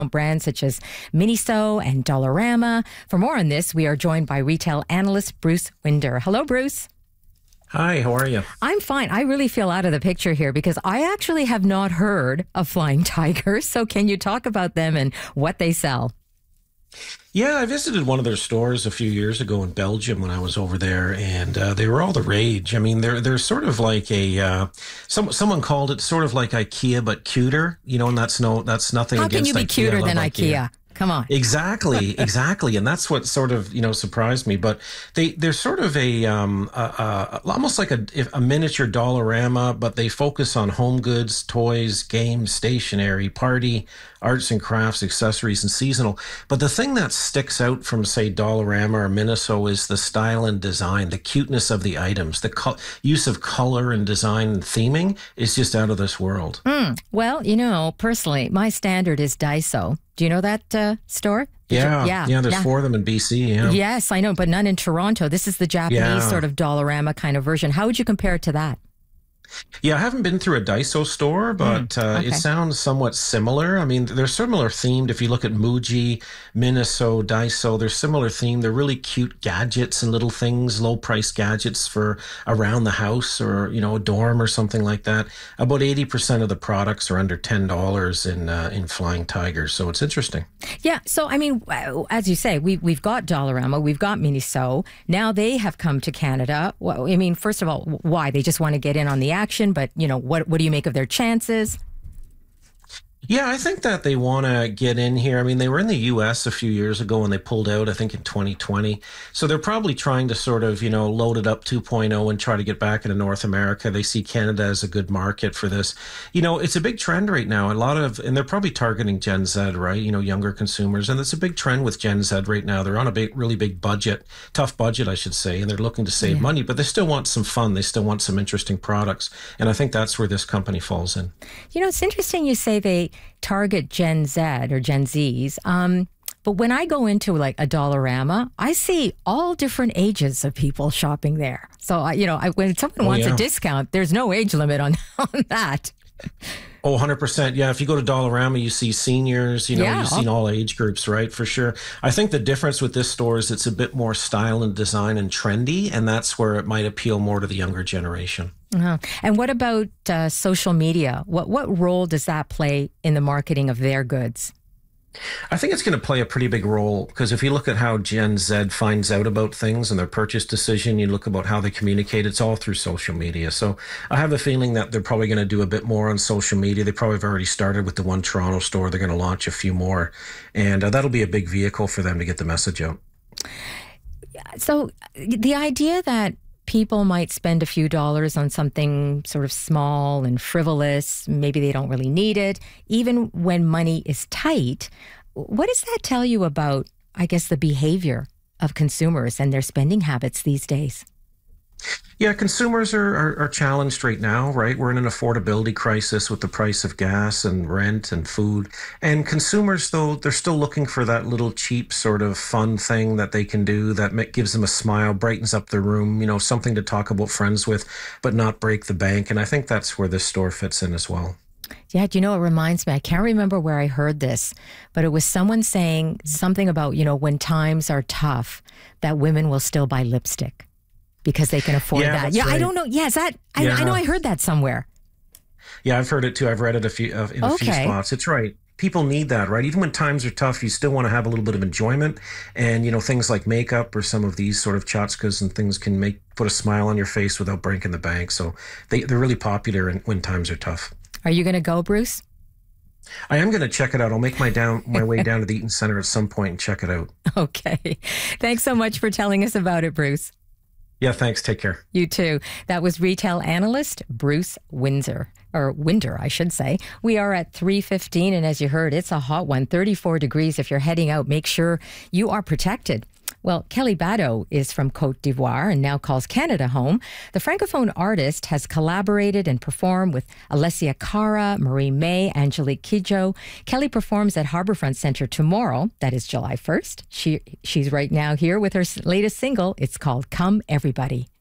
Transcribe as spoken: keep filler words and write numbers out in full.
brands such as Miniso and Dollarama. For more on this, we are joined by retail analyst Bruce Winder. Hello, Bruce. Hi, how are you? I'm fine. I really feel out of the picture here because I actually have not heard of Flying Tiger. So can you talk about them and what they sell? Yeah, I visited one of their stores a few years ago in Belgium when I was over there, and uh, they were all the rage. I mean, they're they're sort of like a uh, some someone called it sort of like IKEA but cuter, you know, and that's no that's nothing How against can you be IKEA. cuter than IKEA? IKEA. Come on. Exactly, exactly, and that's what sort of you know surprised me. But they they're sort of a, um, a, a almost like a, a miniature Dollarama, but they focus on home goods, toys, games, stationery, party, arts and crafts, accessories, and seasonal. But the thing that sticks out from say Dollarama or Miniso is the style and design, the cuteness of the items, the co- use of color and design and theming is just out of this world. Mm. Well, you know, personally, my standard is Daiso. Do you know that uh, store? Yeah, you, yeah, yeah. There's now, four of them in B C. Yeah. Yes, I know, but none in Toronto. This is the Japanese yeah. sort of Dollarama kind of version. How would you compare it to that? Yeah, I haven't been through a Daiso store, but mm, uh, okay. it sounds somewhat similar. I mean, they're similar themed. If you look at Muji, Miniso, Daiso, they're similar themed. They're really cute gadgets and little things, low price gadgets for around the house or, you know, a dorm or something like that. About eighty percent of the products are under ten dollars in uh, in Flying Tiger. So it's interesting. Yeah. So, I mean, as you say, we, we've got Dollarama, we've got Miniso. Now they have come to Canada. Well, I mean, first of all, why? They just want to get in on the action, but you know, what what do you make of their chances? Yeah, I think that they want to get in here. I mean, they were in the U S a few years ago and they pulled out, I think, in twenty twenty. So they're probably trying to sort of, you know, load it up two point oh and try to get back into North America. They see Canada as a good market for this. You know, it's a big trend right now. A lot of, and they're probably targeting Gen Z, right? You know, younger consumers. And it's a big trend with Gen Z right now. They're on a big, really big budget, tough budget, I should say, and they're looking to save yeah. money, but they still want some fun. They still want some interesting products. And I think that's where this company falls in. You know, it's interesting you say they target Gen Z or Gen Zs. Um, but when I go into like a Dollarama, I see all different ages of people shopping there. So, I, you know, I, when someone oh, wants yeah. a discount, there's no age limit on, on that. Oh, one hundred percent. Yeah, if you go to Dollarama, you see seniors, you know, yeah. you see all age groups, right? For sure. I think the difference with this store is it's a bit more style and design and trendy, and that's where it might appeal more to the younger generation. Uh-huh. And what about uh, social media? What what role does that play in the marketing of their goods? I think it's going to play a pretty big role because if you look at how Gen Z finds out about things and their purchase decision, you look about how they communicate, it's all through social media. So I have a feeling that they're probably going to do a bit more on social media. They probably have already started with the one Toronto store. They're going to launch a few more, and uh, that'll be a big vehicle for them to get the message out. So the idea that people might spend a few dollars on something sort of small and frivolous, maybe they don't really need it, even when money is tight. What does that tell you about, I guess, the behavior of consumers and their spending habits these days? Yeah, consumers are, are, are challenged right now, right? We're in an affordability crisis with the price of gas and rent and food. And consumers, though, they're still looking for that little cheap sort of fun thing that they can do that gives them a smile, brightens up their room, you know, something to talk about friends with, but not break the bank. And I think that's where this store fits in as well. Yeah, do you know, it reminds me, I can't remember where I heard this, but it was someone saying something about, you know, when times are tough, that women will still buy lipstick. Because they can afford yeah, that. Yeah, right. I don't know. Yeah, is that, I, yeah. I know I heard that somewhere. Yeah, I've heard it too. I've read it a few uh, in a okay. few spots. It's right. People need that, right? Even when times are tough, you still want to have a little bit of enjoyment. And, you know, things like makeup or some of these sort of tchotchkes and things can make put a smile on your face without breaking the bank. So they, they're really popular in, when times are tough. Are you going to go, Bruce? I am going to check it out. I'll make my down my way down to the Eaton Center at some point and check it out. Okay. Thanks so much for telling us about it, Bruce. Yeah, thanks. Take care. You too. That was retail analyst Bruce Winder, or Winder, I should say. We are at three fifteen, and as you heard, it's a hot one, thirty-four degrees. If you're heading out, make sure you are protected. Well, Kelly Bado is from Côte d'Ivoire and now calls Canada home. The Francophone artist has collaborated and performed with Alessia Cara, Marie May, Angelique Kidjo. Kelly performs at Harbourfront Centre tomorrow. That is July first. She She's right now here with her latest single. It's called Come Everybody.